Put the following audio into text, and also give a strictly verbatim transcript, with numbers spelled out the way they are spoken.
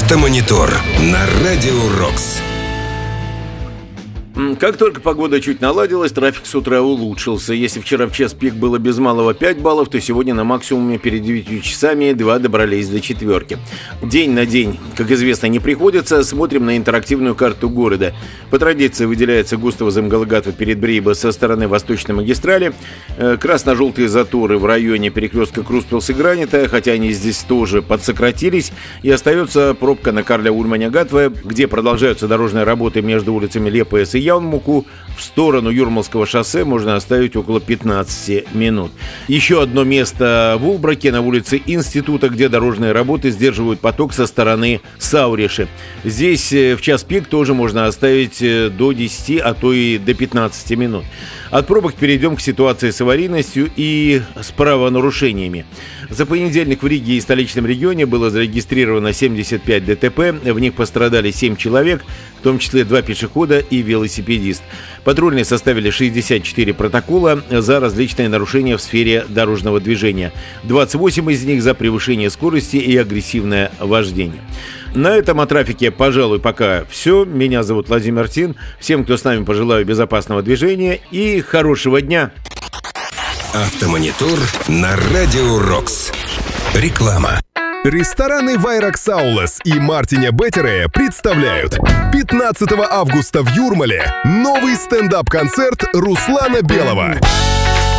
Автомонитор на Радио Рокс. Как только погода чуть наладилась, трафик с утра улучшился. Если вчера в час пик было без малого пять баллов, то сегодня на максимуме перед девятью часами два добрались до четверки. День на день, как известно, не приходится. Смотрим на интерактивную карту города. По традиции выделяется густого Замгалагатва перед Брейбо со стороны восточной магистрали. Красно-желтые заторы в районе перекрестка Круспилс и Гранита, хотя они здесь тоже подсократились. И остается пробка на Карля Ульманя-Гатве, где продолжаются дорожные работы между улицами Лепес и Яунмуку. В сторону Юрмалского шоссе можно оставить около пятнадцати минут. Еще одно место в Улбраке на улице Института, где дорожные работы сдерживают поток со стороны Сауриши. Здесь в час пик тоже можно оставить до десяти, а то и до пятнадцати минут. От пробок перейдем к ситуации с аварийностью и с правонарушениями. За понедельник в Риге и столичном регионе было зарегистрировано семьдесят пять ДТП, в них пострадали семь человек, в том числе два пешехода и велосипедист. Патрульные составили шестьдесят четыре протокола за различные нарушения в сфере дорожного движения. двадцать восемь из них за превышение скорости и агрессивное вождение. На этом о трафике, пожалуй, пока все. Меня зовут Владимир Тин. Всем, кто с нами, пожелаю безопасного движения и хорошего дня. Автомонитор на Радио Рокс. Реклама. Рестораны Вайракс Аулас и Мартиня Беттере представляют пятнадцатого августа в Юрмале новый стендап-концерт Руслана Белого.